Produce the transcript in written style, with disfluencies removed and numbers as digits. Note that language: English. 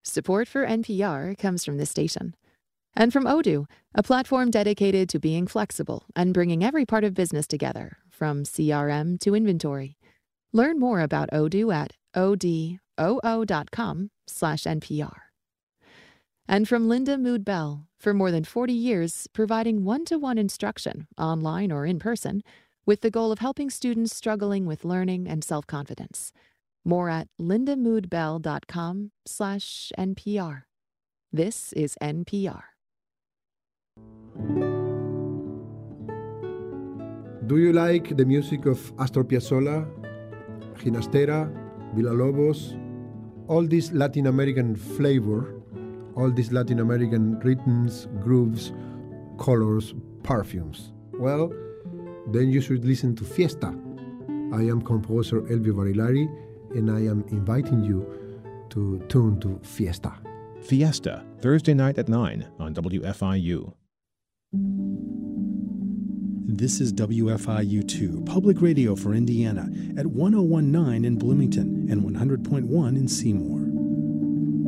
Support for NPR comes from this station. And from Odoo, a platform dedicated to being flexible and bringing every part of business together, from CRM to inventory. Learn more about Odoo at odoo.com/NPR. And from Linda Mood Bell, for more than 40 years, providing one-to-one instruction, online or in person, with the goal of helping students struggling with learning and self-confidence. More at lindamoodbell.com/NPR. This is NPR. Do you like the music of Astor Piazzolla, Ginastera, Villalobos, all this Latin American flavor, all these Latin American rhythms, grooves, colors, perfumes? Well, then you should listen to Fiesta. I am composer Elvio Barilari, and I am inviting you to tune to Fiesta. Fiesta, Thursday night at 9 on WFIU. This is WFIU2, Public Radio for Indiana, at 1019 in Bloomington and 100.1 in Seymour.